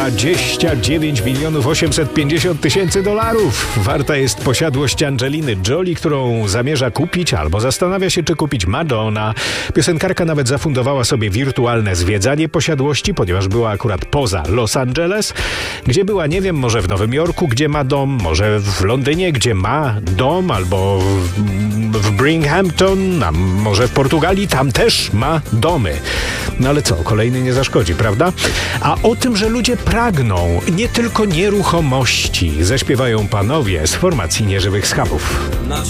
29 850 000 dolarów. Warta jest posiadłość Angeliny Jolie, którą zamierza kupić albo zastanawia się, czy kupić Madonna. Piosenkarka nawet zafundowała sobie wirtualne zwiedzanie posiadłości, ponieważ była akurat poza Los Angeles. Gdzie była, nie wiem, może w Nowym Jorku, gdzie ma dom, może w Londynie, gdzie ma dom, albo w Binghamton, a może w Portugalii, tam też ma domy. No ale co, kolejny nie zaszkodzi, prawda? A o tym, że ludzie pragną nie tylko nieruchomości, zaśpiewają panowie z formacji Nieżywych Schabów.